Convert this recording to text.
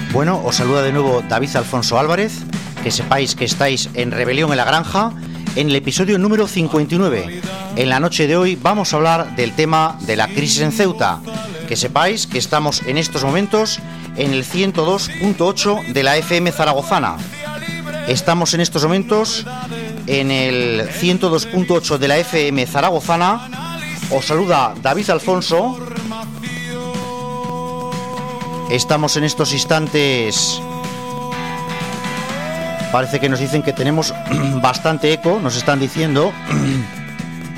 Bueno, os saluda de nuevo David Alfonso Álvarez. Que sepáis que estáis en Rebelión en la Granja, en el episodio número 59. En la noche de hoy vamos a hablar del tema de la crisis en Ceuta. Que sepáis que estamos en estos momentos en el 102.8 de la FM zaragozana. Estamos en estos momentos en el 102.8 de la FM zaragozana. Os saluda David Alfonso. Estamos en estos instantes. Parece que nos dicen que tenemos bastante eco, nos están diciendo.